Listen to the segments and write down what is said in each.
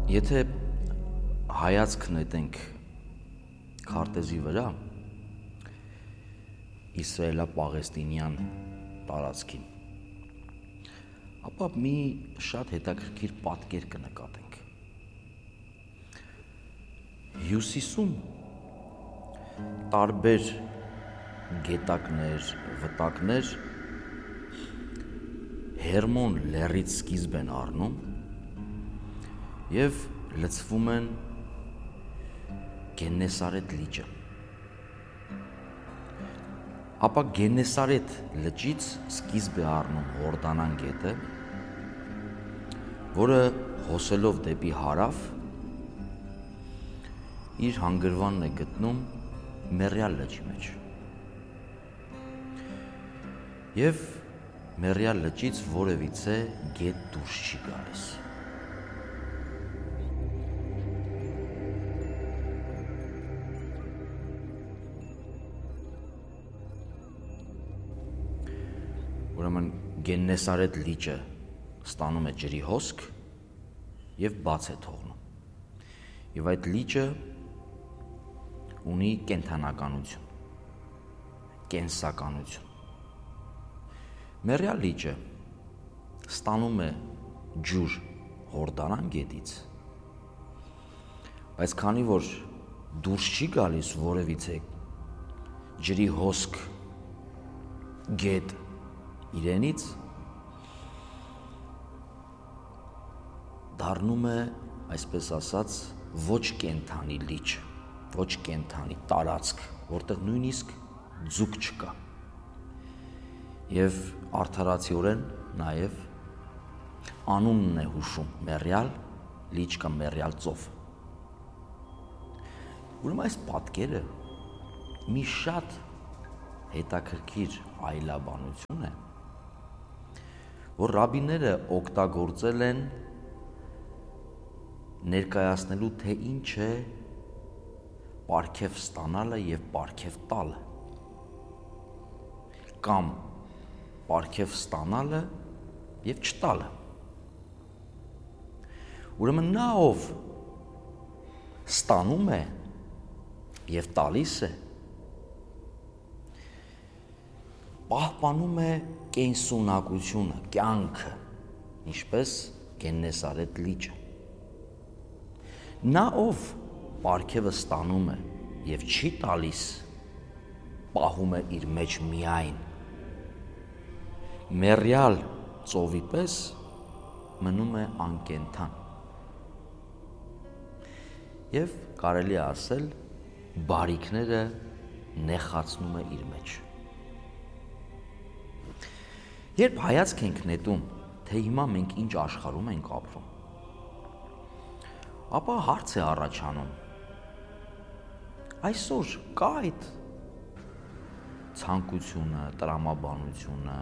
Եթե հայացք նետենք քարտեզի վրա իսրայելա-պաղեստինյան տարածքին, ապա մի շատ հետաքրքիր պատկեր կնկատենք։ Հյուսիսում տարբեր գետակներ, վտակներ Հերմոն լեռից սկիզբ են առնում և լցվում են Գեննեսարեթ լիճը։ Ապա Գեննեսարեթ լճից սկիզբ է առնում Հորդանան գետը, որը հոսելով դեպի հարավ իր հանգրվանն է գտնում Մեռյալ լճի մեջ։ Եվ Մեռյալ լճից որևիցե գետ դուրս չի գալիս։ Ուրեմն Գեննեսարեթ լիճը ստանում է ջրի հոսք և բաց է թողնում։ Եվ այդ լիճը ունի կենդանականություն, կենսականություն։ Մեռյալ լիճը ստանում է ջուր Հորդանան գետից, բայց քանի որ դուրս չի գալիս որևիցե ջրի հոսք գետ իրենից, դառնում է, այսպես ասած, ոչ կենդանի լիճ, ոչ կենդանի տարածք, որտեղ նույնիսկ ձուկ չկա։ Եվ արդարացիորեն նաև անունն է հուշում Մեռյալ լիճ կամ Մեռյալ ծով։ Ուրեմն այս պատկերը մի շատ հետաքրքիր այլաբանություն է, որ ռաբիները օգտագործել են ներկայացնելու, թե ինչ է պարգև ստանալը և պարգև տալը, կամ պարգև ստանալը և չտալը։ Ուրեմն նա, ով ստանում է և տալիս է, պահպանում է կենսունակությունը, կյանքը, ինչպես Գեննեսարեթ լիճը։ Նա, ով պարգևը ստանում է և չի տալիս, պահում է իր մեջ միայն Մեռյալ ծովի պես մնում է անկենդան։ Եվ կարելի է ասել, բարիքները նեխացնում է իր մեջ։ Երբ հայացք ենք նետում, թե հիմա մենք ինչ աշխարհում ենք ապրում, ապա հարց է առաջանում. այսօր կա այդ ցանկությունը, տրամաբանությունը,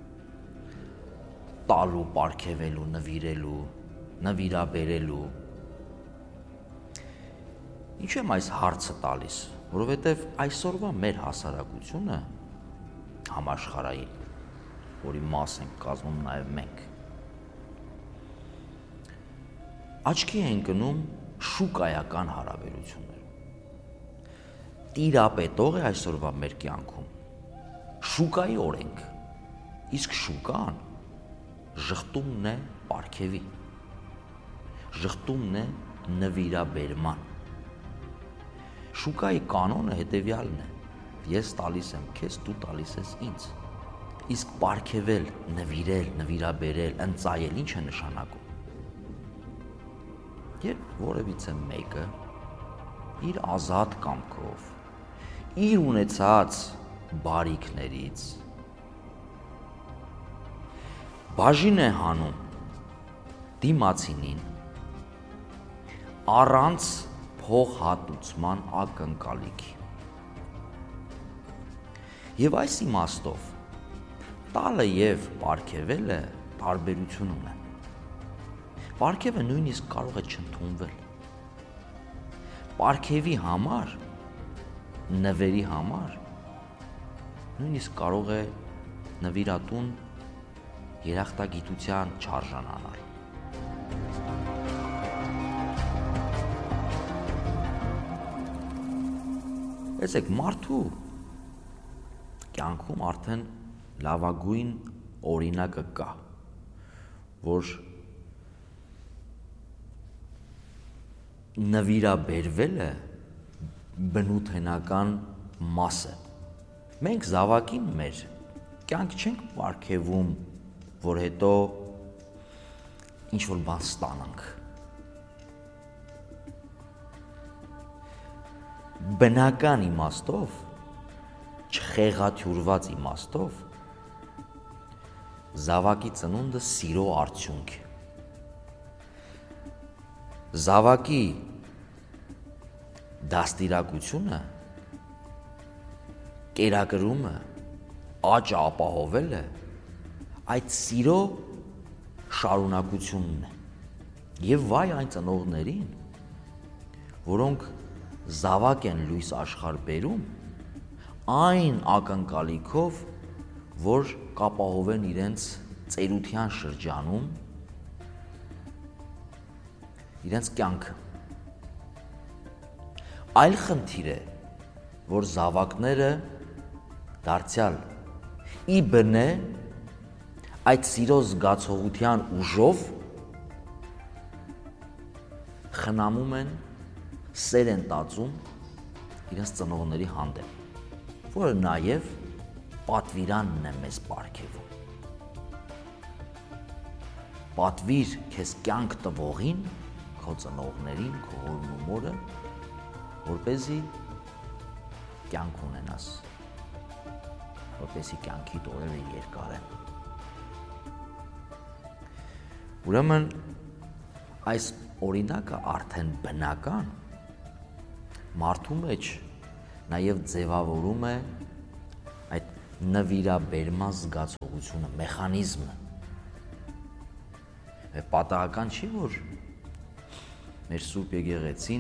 տալու, պարգևելու, նվիրելու, նվիրաբերելու։ Ինչու եմ այս հարցը տալիս, որովհետև այսօրվա մեր հասարակությունը համաշխարհային, որի մաս ենք կազմում նաև մենք, աչքի է ընկնում շուկայական հարաբերություններում։ Տիրապետող է այսօրվա մեր կյանքում շուկայի օրենք, իսկ շուկան ժխտումն է պարգևի, ժխտումն է նվիրաբերման։ Շուկայի կանոնը հետևյալն է. ես տալիս եմ քեզ, դու տալիս ես ինձ։ Իսկ պարգևել, նվիրել, նվիրաբերել, ընծայել ինչ է նշանակում։ Երբ որևիցե մեկը իր ազատ կամքով, իր ունեցած բարիքներից բաժին է հանում դիմացինին առանց փոխհատուցման ակնկալիքի։ Եվ այս իմաստով տալը և պարգևելը տարբերություն ունեն։ Պարգևը նույնիսկ կարող է չընդունվել։ Պարգևի համար, նվերի համար նույնիսկ կարող է նվիրատուն երախտագիտության չարժանանալ։ Տեսեք, մարդու կյանքում արդեն լավագույն օրինակը կա, որ նվիրաբերվելը բնութենական մաս է։ Մենք զավակին մեր կյանք չենք պարգևում, որ հետո ինչ-որ բան ստանանք։ Բնական իմաստով, չխեղաթյուրված իմաստով, զավակի ծնունդը սիրո արդյունք է։ Զավակի դաստիարակությունը, կերակրումը, աճը ապահովելը այդ սիրո շարունակությունն է։ Եվ վայ այն ծնողներին, որոնք զավակ են լույս աշխարհ բերում, այն ակնկալիքով, որ կապահովեն իրենց ծերության շրջանում իրենց կյանքը։ Այլ խնդիր է, որ զավակները դարձյալ ի բնե այդ սիրո զգացողության ուժով խնամում են, սեր են տածում իրենց ծնողների հանդեպ, որը նաև պատվիրանն է մեզ պարգևում։ Պատվիր քեզ կյանք տվողին, քո ծնողներին, քո հորն ու մորը, որպեսզի կյանք ունենաս, որպեսզի կյանքիդ օրերը երկար են։ Ուրեմն այս օրինակը արդեն բնական մարդու մեջ նաև ձևավորում է այդ նվիրաբերման զգացողությունը, մեխանիզմը։ Պատահական չի, որ մեր Սուրբ Եկեղեցին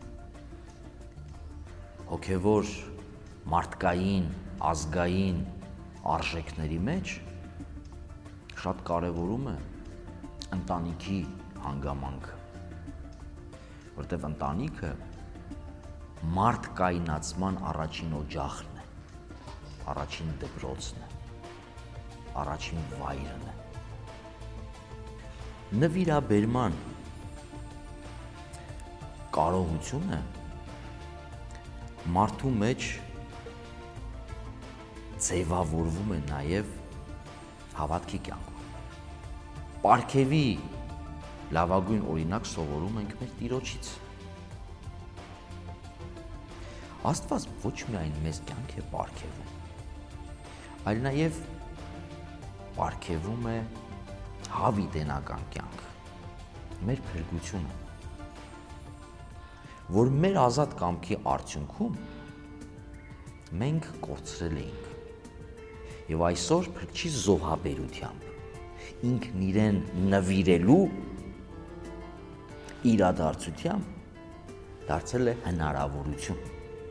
հոգևոր, մարդկային, ազգային արժեքների մեջ շատ կարևորում է ընտանիքի հանգամանքը, որտեղ ընտանիքը մարդկայնացման առաջին օջախն է, առաջին դպրոցն է, առաջին վայրն է։ Նվիրաբերման կարողությունը մարդու մեջ ձևավորվում է նաև հավատքի կյանքում։ Պարգևի լավագույն օրինակ սովորում ենք մեր Տիրոջից։ Աստված ոչ միայն մեզ կյանք է պարգևում, այլ նաև պարգևում է հավիտենական կյանք, մեր փրկությունը, որ մեր ազատ կամքի արդյունքում մենք կորցրել էինք։ Եվ այսօր Փրկչի զոհաբերությամբ ինքն իրեն նվիրելու իրադարձությամբ դարձել է հնարավորություն։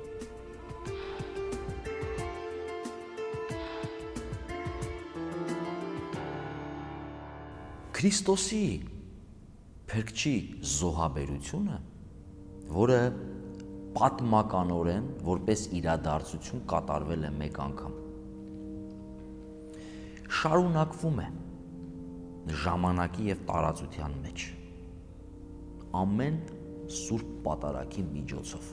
Քրիստոսի Փրկչի զոհաբերությունը, որը պատմականորեն որպես իրադարձություն կատարվել է մեկ անգամ, շարունակվում է ժամանակի և տարածության մեջ ամեն սուրբ պատարագի միջոցով։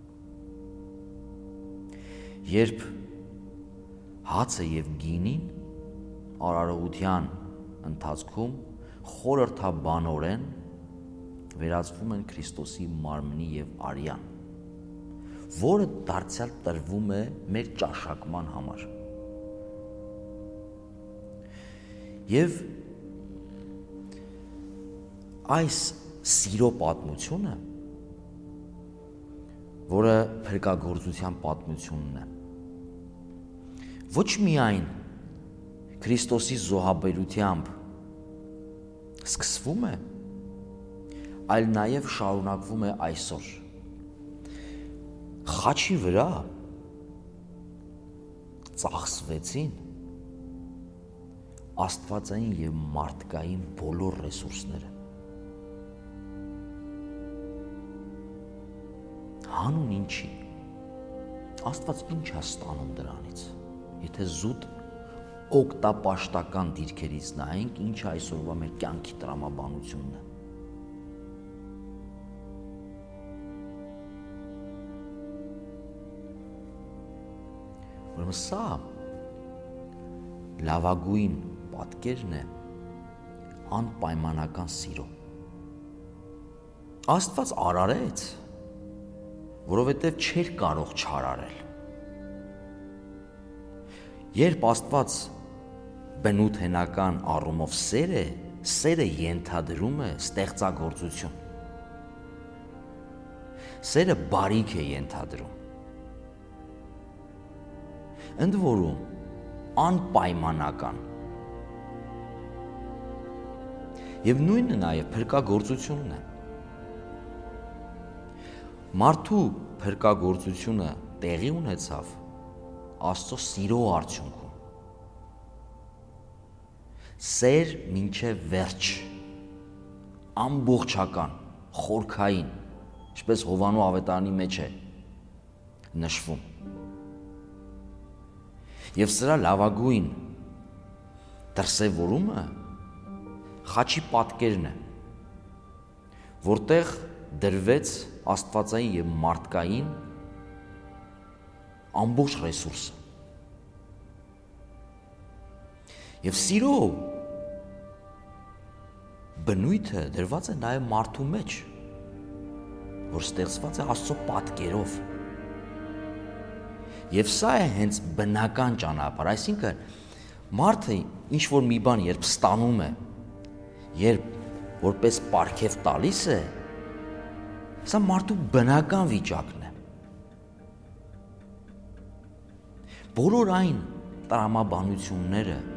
Երբ հացը և գինին արարողության ընթացքում խորհրդաբանորեն վերածվում են Քրիստոսի մարմնի և արյան, որը դարձյալ տրվում է մեր ճաշակման համար։ Եվ այս սիրո պատմությունը, որը փրկագործության պատմությունն է, ոչ միայն Քրիստոսի զոհաբերությամբ սկսվում է, այլ նաև շարունակվում է այսօր։ Խաչի վրա ծախսվեցին աստվածային և մարդկային բոլոր ռեսուրսները։ Հանուն ինչի։ Աստված ինչ է ստանում դրանից։ Եթե զուտ օգտապաշտական դիրքերից նայենք, ինչ է այսօրվա մեր կյանքի տրամաբանությունն է։ Ուրեմն սա լավագույն պատկերն է անպայմանական սիրո։ Աստված արարեց, որովհետև չէր կարող չարարել։ Երբ Աստված բնութենական առումով սերը ենթադրում է ստեղծագործություն։ Սերը բարիք է ենթադրում։ Ընդ որում անպայմանական։ Եվ նույնը նաև փրկագործությունն է։ Մարդու փրկագործությունը տեղի ունեցավ Աստծո սիրո արդյունքում։ Սեր մինչև վերջ, ամբողջական, խորքային, ինչպես Հովանու ավետարանի մեջ է նշվում։ Եվ սրա լավագույն դրսևորումը խաչի պատկերն է, որտեղ դրվեց աստվածային եւ մարդկային ամբողջ ռեսուրսը։ Եվ սիրո բնույթը դրված է նաեւ մարդու մեջ, որ ստեղծված է Աստծո պատկերով։ Եվ սա է հենց բնական ճանապարհ, այսինքն մարդը ինչ որ մի բան երբ ստանում է, երբ որպես պարգև տալիս է, սա մարդու բնական վիճակն է։ Բոլոր այն տրամաբանությունները,